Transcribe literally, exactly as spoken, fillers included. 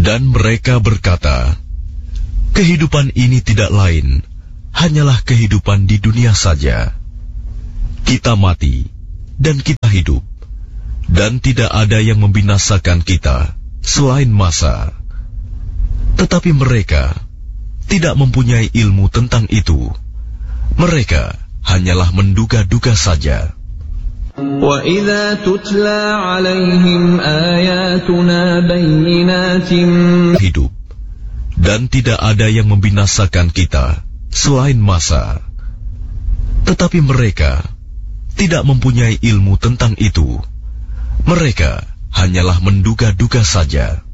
Dan mereka berkata, kehidupan ini tidak lain, hanyalah kehidupan di dunia saja. Kita mati, dan kita hidup, dan tidak ada yang membinasakan kita selain masa. Tetapi mereka tidak mempunyai ilmu tentang itu. Mereka hanyalah menduga-duga saja. وَإِذَا تُتْلَى عَلَيْهِمْ آيَاتُنَا بَيِّنَاتٍ Hidup, dan tidak ada yang membinasakan kita selain masa. Tetapi mereka tidak mempunyai ilmu tentang itu. Mereka hanyalah menduga-duga saja.